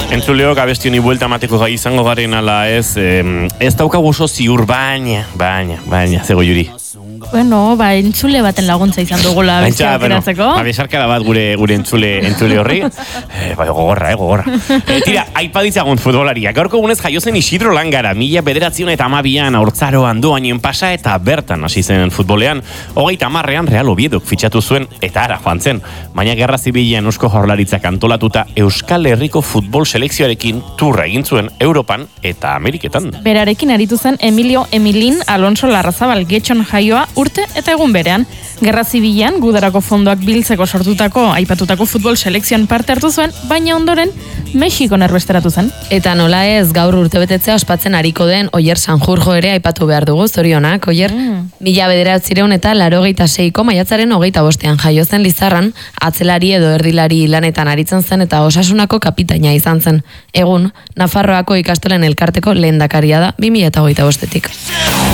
Entzuleok abesti honi buelta mateko gai izango garen ala ez daukagu oso ziur, baina, zego Juri. Bueno, entzule baten laguntza izan dugula bestia aukeratzeko. Besarkada bat gure entzule horri. Gogorra. Tira, aipaditzagun futbolaria. Gaurko gunez jaiozen Isidro Langara, 1912an haurtzaroan doainen pasa eta bertan hasi zen futbolean. 30ean Real Oviedok fitxatu zuen eta ara joan zen. Baina Gerra Zibilean Eusko Jaurlaritzak antolatuta Euskal Herriko futbol selekzioarekin turra egin zuen Europan eta Ameriketan. Berarekin aritu zen Emilio Emilin Alonso Larrazabal Getxon jaioa urte eta egun berean. Gerra Zibilean Gudarako fondoak biltzeko sortutako aipatutako futbol selekzioan parte hartu zuen, baina ondoren Mexikon erbesteratu zen. Eta nola ez gaur urtebetetzea ospatzen ariko den Oier Sanjurjo ere aipatu behar dugu, zorionak, Oier. 1986ko maiatzaren 25ean jaio zen Lizarran, atzelari edo erdilari lanetan aritzen zen eta Osasunako kapitaina izan zen. Egun, Nafarroako ikastolen elkarteko lehendakaria da 2025etik.